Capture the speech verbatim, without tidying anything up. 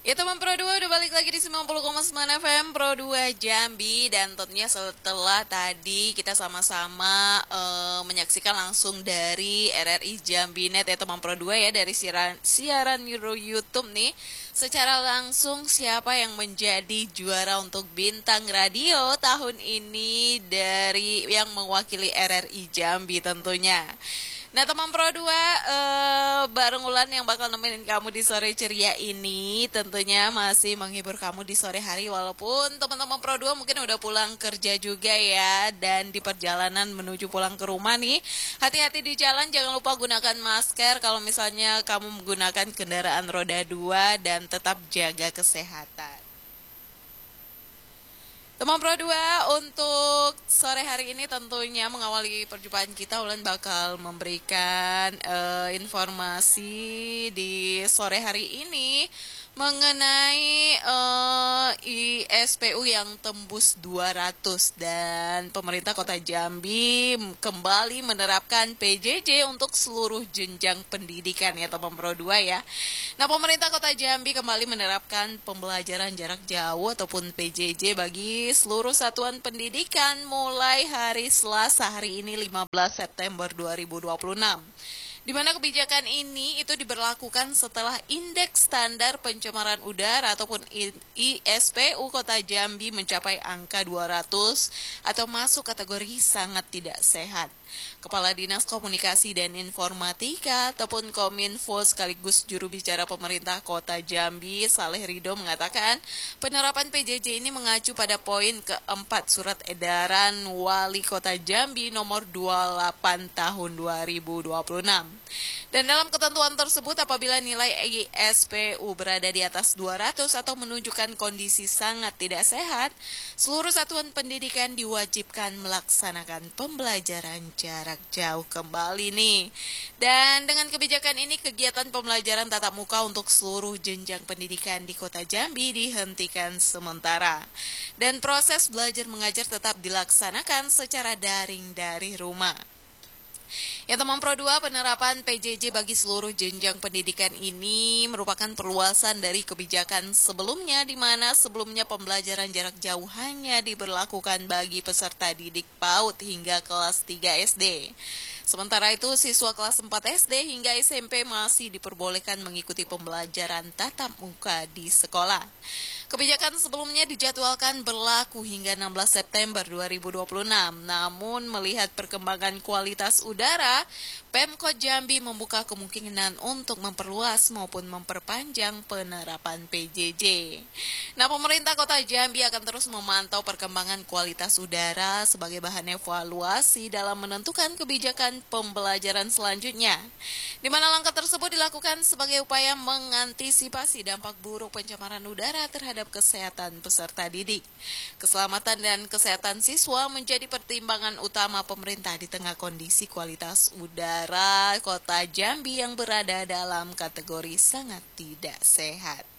Ya teman Pro dua udah balik lagi di sembilan puluh koma sembilan F M Pro dua Jambi. Dan tentunya setelah tadi kita sama-sama uh, menyaksikan langsung dari R R I Jambi Net ya teman Pro dua ya, dari siaran, siaran Euro YouTube nih. Secara langsung siapa yang menjadi juara untuk bintang radio tahun ini dari yang mewakili R R I Jambi tentunya. Nah teman Pro dua, eh, bareng Ulan yang bakal nemenin kamu di sore ceria ini tentunya masih menghibur kamu di sore hari. Walaupun teman-teman Pro dua mungkin udah pulang kerja juga ya, dan di perjalanan menuju pulang ke rumah nih, hati-hati di jalan, jangan lupa gunakan masker kalau misalnya kamu menggunakan kendaraan roda dua, dan tetap jaga kesehatan. Teman Pro dua, untuk sore hari ini tentunya mengawali perjumpaan kita, Ulan bakal memberikan uh, informasi di sore hari ini mengenai uh, I S P U yang tembus dua ratus, dan pemerintah Kota Jambi kembali menerapkan P J J untuk seluruh jenjang pendidikan ya teman Pro dua ya. Nah, pemerintah Kota Jambi kembali menerapkan pembelajaran jarak jauh ataupun P J J bagi seluruh satuan pendidikan mulai hari Selasa hari ini lima belas September dua ribu dua puluh enam. Di mana kebijakan ini itu diberlakukan setelah indeks standar pencemaran udara ataupun I S P U Kota Jambi mencapai angka dua ratus atau masuk kategori sangat tidak sehat. Kepala Dinas Komunikasi dan Informatika ataupun Kominfo sekaligus juru bicara pemerintah Kota Jambi, Saleh Ridho, mengatakan penerapan P J J ini mengacu pada poin keempat Surat Edaran Wali Kota Jambi nomor dua puluh delapan tahun dua ribu dua puluh enam. Dan dalam ketentuan tersebut, apabila nilai I S P U berada di atas dua ratus atau menunjukkan kondisi sangat tidak sehat, seluruh satuan pendidikan diwajibkan melaksanakan pembelajaran jarak jauh kembali nih. Dan dengan kebijakan ini, kegiatan pembelajaran tatap muka untuk seluruh jenjang pendidikan di Kota Jambi dihentikan sementara. Dan proses belajar mengajar tetap dilaksanakan secara daring dari rumah. Ya teman Pro dua, penerapan P J J bagi seluruh jenjang pendidikan ini merupakan perluasan dari kebijakan sebelumnya, di mana sebelumnya pembelajaran jarak jauh hanya diberlakukan bagi peserta didik PAUD hingga kelas tiga S D. Sementara itu, siswa kelas empat S D hingga S M P masih diperbolehkan mengikuti pembelajaran tatap muka di sekolah. Kebijakan sebelumnya dijadwalkan berlaku hingga enam belas September dua ribu dua puluh enam. Namun melihat perkembangan kualitas udara, Pemkot Jambi membuka kemungkinan untuk memperluas maupun memperpanjang penerapan P J J. Nah, pemerintah Kota Jambi akan terus memantau perkembangan kualitas udara sebagai bahan evaluasi dalam menentukan kebijakan pembelajaran selanjutnya. Di mana langkah tersebut dilakukan sebagai upaya mengantisipasi dampak buruk pencemaran udara terhadap kesehatan peserta didik. Keselamatan dan kesehatan siswa menjadi pertimbangan utama pemerintah di tengah kondisi kualitas udara Kota Jambi yang berada dalam kategori sangat tidak sehat.